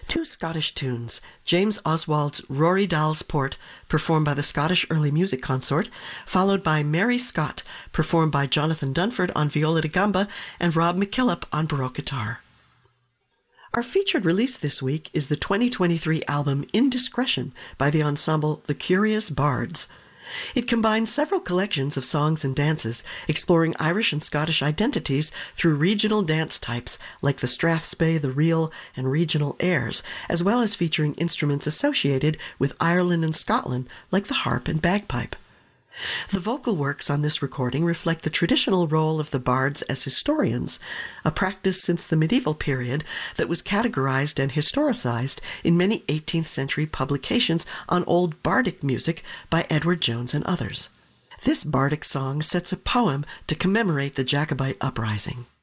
Two Scottish tunes, James Oswald's Rory Dahl's Port, performed by the Scottish Early Music Consort, followed by Mary Scott, performed by Jonathan Dunford on viola da gamba and Rob McKillop on baroque guitar. Our featured release this week is the 2023 album Indiscretion by the ensemble The Curious Bards. It combines several collections of songs and dances, exploring Irish and Scottish identities through regional dance types like the strathspey, the reel, and regional airs, as well as featuring instruments associated with Ireland and Scotland like the harp and bagpipe. The vocal works on this recording reflect the traditional role of the bards as historians, a practice since the medieval period that was categorized and historicized in many 18th century publications on old bardic music by Edward Jones and others. This bardic song sets a poem to commemorate the Jacobite uprising.